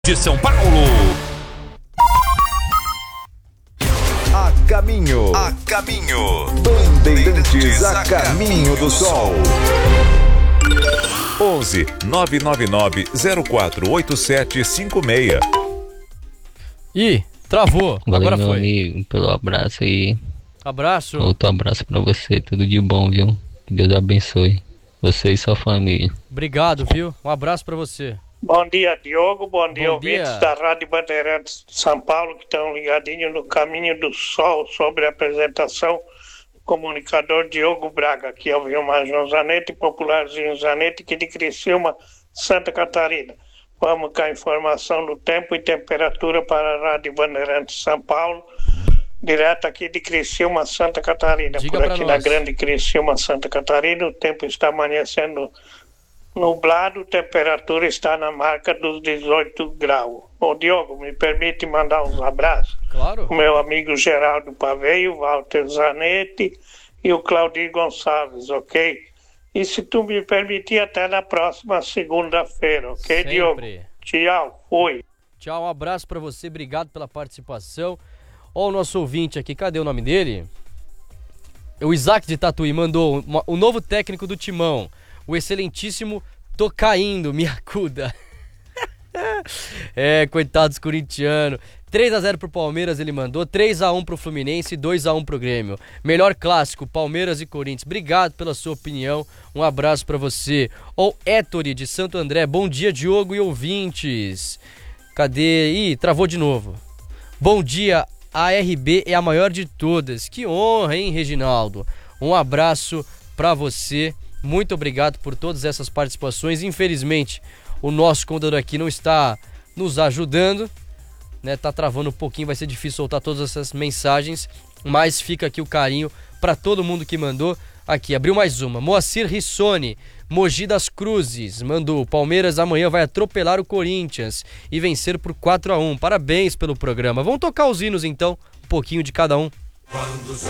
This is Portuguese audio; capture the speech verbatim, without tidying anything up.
de São Paulo. A caminho, a caminho, Bandeirantes a caminho do sol. onze nove nove nove zero quatro oito sete cinco seis. Ih, travou. Valeu, agora meu foi. amigo, pelo abraço aí. Abraço. Outro abraço pra você, tudo de bom, viu? Que Deus abençoe você e sua família. Obrigado, viu? Um abraço pra você. Bom dia, Diogo. Bom dia, Bom ouvintes dia. da Rádio Bandeirantes de São Paulo, que estão ligadinhos no Caminho do Sol sobre a apresentação do comunicador Diogo Braga, que é o Vilmar João Zanetti, popularzinho Zanetti, que de Criciúma, Santa Catarina. Vamos com a informação do tempo e temperatura para a Rádio Bandeirantes de São Paulo, direto aqui de Criciúma, Santa Catarina. Diga Por pra aqui nós. na grande Criciúma, Santa Catarina, o tempo está amanhecendo nublado, temperatura está na marca dos dezoito graus. Ô Diogo, me permite mandar uns abraços? Claro. O meu amigo Geraldo Paveio, Walter Zanetti e o Claudir Gonçalves, ok? E se tu me permitir, até na próxima segunda-feira, ok, Sempre. Diogo? Tchau, fui. Tchau, um abraço pra você, obrigado pela participação. Ó, o nosso ouvinte aqui, cadê o nome dele? O Isaac de Tatuí mandou uma- o novo técnico do Timão, o excelentíssimo Tô Caindo, me acuda. É, coitados corintianos. três a zero pro Palmeiras ele mandou, três a um pro Fluminense e dois a um pro Grêmio. Melhor clássico, Palmeiras e Corinthians. Obrigado pela sua opinião, um abraço pra você. Ó, Héctor de Santo André, bom dia Diogo e ouvintes. Cadê? Ih, travou de novo. Bom dia, a R B é a maior de todas. Que honra, hein, Reginaldo? Um abraço pra você. Muito obrigado por todas essas participações. Infelizmente, o nosso contador aqui não está nos ajudando, né? Tá travando um pouquinho, vai ser difícil soltar todas essas mensagens, mas fica aqui o carinho pra todo mundo que mandou. Aqui, abriu mais uma. Moacir Rissone, Mogi das Cruzes, mandou: Palmeiras amanhã vai atropelar o Corinthians e vencer por quatro a um. Parabéns pelo programa. Vamos tocar os hinos então, um pouquinho de cada um. Quando